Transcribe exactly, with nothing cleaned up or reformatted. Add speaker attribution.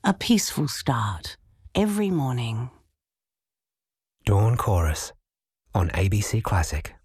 Speaker 1: A peaceful start every morning.
Speaker 2: Dawn Chorus on A B C Classic.